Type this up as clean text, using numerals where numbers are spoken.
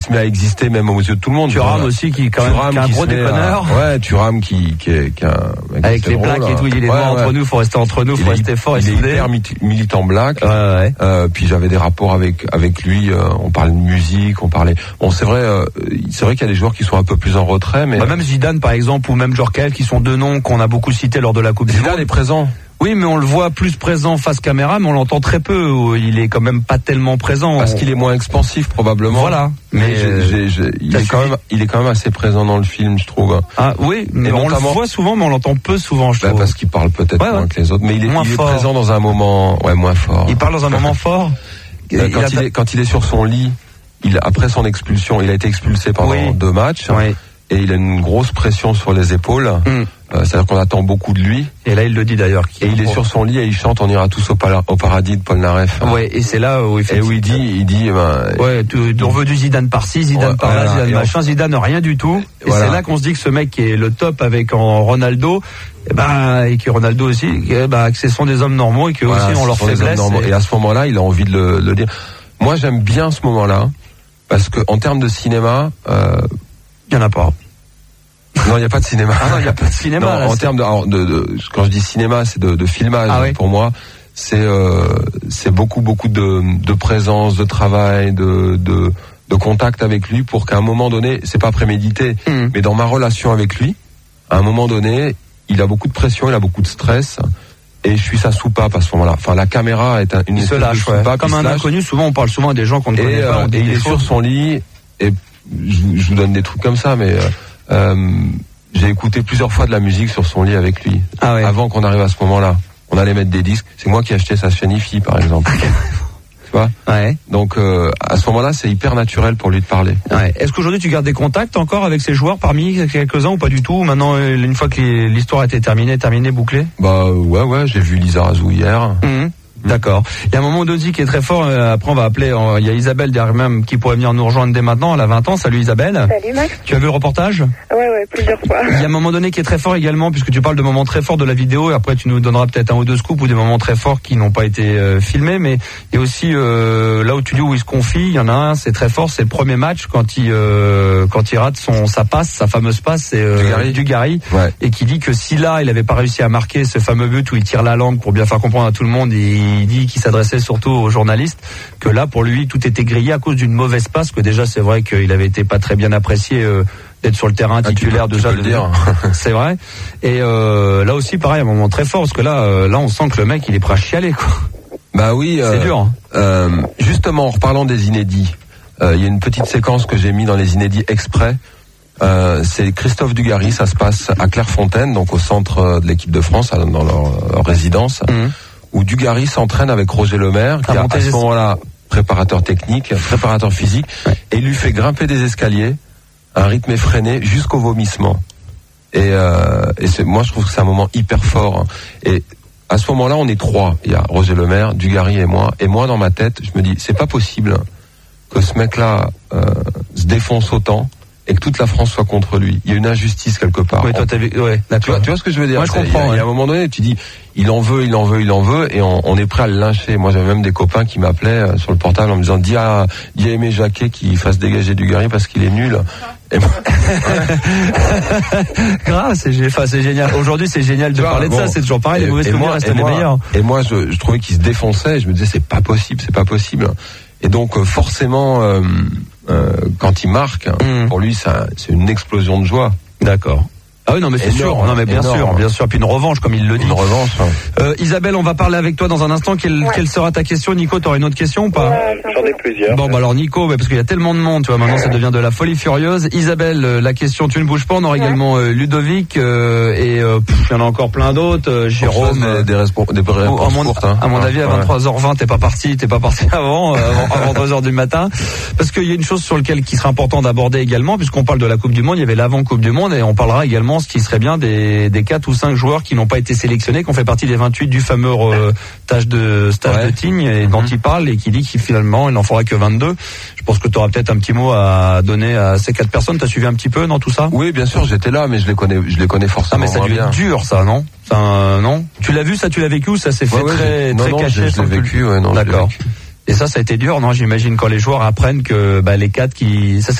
se met à exister même aux yeux de tout le monde. Thuram aussi qui quand même qui est un gros déconneur. Thuram qui est un mec avec les plaques et tout, il est noir entre nous, faut rester entre nous, faut rester fort et soudé. Il est hyper militant black. Puis j'avais des rapports avec lui, on parlait de musique, on parlait. Bon, c'est vrai qu'il y a des joueurs qui sont un peu plus en retrait, mais même Zidane par exemple ou même Djorkaeff qui sont deux noms qu'on a beaucoup cités lors de la Coupe du Monde. Zidane est présent. Oui, mais on le voit plus présent face caméra, mais on l'entend très peu. Il est quand même pas tellement présent. Parce qu'il est moins expansif, probablement. Voilà. Mais il est quand même assez présent dans le film, je trouve. Ah oui, mais on le voit souvent, mais on l'entend peu souvent, je trouve. Parce qu'il parle peut-être moins que les autres. Mais il est présent dans un moment, moins fort. Il parle dans un moment fort. Quand il est sur son lit, après son expulsion, il a été expulsé pendant 2 matchs. Oui. Et il a une grosse pression sur les épaules. C'est-à-dire qu'on attend beaucoup de lui. Et là, il le dit d'ailleurs. Et il est sur son lit et il chante « On ira tous au paradis » de Paul Naref. Ouais, et c'est là où il dit on veut du Zidane par-ci, Zidane par-là, Zidane machin, Zidane rien du tout. Et c'est là qu'on se dit que ce mec qui est le top avec Ronaldo, et que Ronaldo aussi, que ce sont des hommes normaux et que aussi on leur faiblesse. Et à ce moment-là, il a envie de le dire. Moi, j'aime bien ce moment-là parce que en termes de cinéma, il y en a pas. Non, il n'y a pas de cinéma. Ah non, il n'y a pas de cinéma. Non, là, en termes quand je dis cinéma, c'est de filmage. Pour moi, c'est beaucoup de présence, de travail, de contact avec lui pour qu'à un moment donné, c'est pas prémédité, mais dans ma relation avec lui, à un moment donné, il a beaucoup de pression, il a beaucoup de stress. Et je suis sa soupape à ce moment-là. Enfin, la caméra est une espèce de soupape. Comme un inconnu, souvent on parle souvent à des gens qu'on ne connaît pas. Et il est sur son lit, et je vous donne des trucs comme ça, mais j'ai écouté plusieurs fois de la musique sur son lit avec lui. Avant qu'on arrive à ce moment-là. On allait mettre des disques. C'est moi qui ai acheté sa chaîne hi-fi, par exemple. Tu vois ? Donc, à ce moment-là, c'est hyper naturel pour lui de parler. Est-ce qu'aujourd'hui, tu gardes des contacts encore avec ces joueurs parmi quelques-uns ou pas du tout ? Maintenant, une fois que l'histoire a été terminée, bouclée ? Ouais, j'ai vu Lizarazu hier. D'accord. Il y a un moment d'Ozzy qui est très fort. Après, on va appeler. Il y a Isabelle derrière même qui pourrait venir nous rejoindre dès maintenant. Elle a 20 ans. Salut Isabelle. Salut Max. Tu as vu le reportage ? Ouais, plusieurs fois. Il y a un moment donné qui est très fort également, puisque tu parles de moments très forts de la vidéo. Et après, tu nous donneras peut-être un ou deux scoops ou des moments très forts qui n'ont pas été filmés. Mais il y a aussi là où tu dis où il se confie. Il y en a un, c'est très fort. C'est le premier match quand il rate sa fameuse passe, c'est Dugarry. Et qui dit que si là, il avait pas réussi à marquer ce fameux but où il tire la langue pour bien faire comprendre à tout le monde. Il dit qu'il s'adressait surtout aux journalistes, que là pour lui tout était grillé à cause d'une mauvaise passe, que déjà c'est vrai qu'il avait été pas très bien apprécié d'être sur le terrain titulaire déjà de dire. C'est vrai. Et là aussi pareil, un moment très fort parce que là on sent que le mec il est prêt à chialer quoi. Bah oui. C'est dur. Justement en reparlant des inédits, il y a une petite séquence que j'ai mis dans les inédits exprès. C'est Christophe Dugarry, ça se passe à Clairefontaine, donc au centre de l'équipe de France, dans leur résidence. Où Dugarry s'entraîne avec Roger Lemaire, qui est à ce moment-là préparateur technique, préparateur physique, et il lui fait grimper des escaliers, à un rythme effréné, jusqu'au vomissement. Et moi je trouve que c'est un moment hyper fort. Et à ce moment-là, on est 3. Il y a Roger Lemaire, Dugarry et moi. Et moi, dans ma tête, je me dis, c'est pas possible que ce mec-là se défonce autant et que toute la France soit contre lui. Il y a une injustice quelque part. Oui, toi t'as vu, d'accord. Tu vois ce que je veux dire? Moi, je comprends. Il y a un moment donné, tu dis, il en veut, et on est prêt à le lyncher. Moi, j'avais même des copains qui m'appelaient sur le portable en me disant, dis à Aimé Jacquet qu'il fasse dégager Dugarry parce qu'il est nul. Et moi... Grave, c'est génial. Aujourd'hui, c'est génial de parler de ça. C'est toujours pareil. Les mauvais souvenirs restent les meilleurs. Et moi, je trouvais qu'il se défonçait. Et je me disais, c'est pas possible. Et donc, forcément, quand il marque, pour lui, c'est une explosion de joie. D'accord. Ah oui, non, mais c'est sûr. Non, mais bien sûr. Puis une revanche, comme il le dit. Une revanche. Isabelle, on va parler avec toi dans un instant. Quelle sera ta question? Nico, t'auras une autre question ou pas? J'en ai plusieurs. Bon, bah alors Nico, parce qu'il y a tellement de monde, tu vois, maintenant ça devient de la folie furieuse. Isabelle, la question, tu ne bouges pas. On aura également Ludovic, et il y en a encore plein d'autres. Jérôme. Des réponses courtes. À mon avis, à 23h20, t'es pas parti avant 2h du matin. Parce qu'il y a une chose sur laquelle qui serait important d'aborder également, puisqu'on parle de la Coupe du Monde, il y avait l'avant Coupe du Monde, et on parlera également ce qui serait bien des 4 ou 5 joueurs qui n'ont pas été sélectionnés, qui ont fait partie des 28 du fameux stage de Tignes, et dont il parle, et qui dit qu'il finalement il n'en fera que 22. Je pense que tu auras peut-être un petit mot à donner à ces 4 personnes. T'as suivi un petit peu dans tout ça? Oui, bien sûr, j'étais là, mais je les connais forcément. Ah, mais ça a dû être dur, ça, non? Non? Tu l'as vu, ça, tu l'as vécu, ou ça s'est fait très caché? Je l'ai vécu, D'accord. Et ça a été dur, non? J'imagine quand les joueurs apprennent que les 4 qui...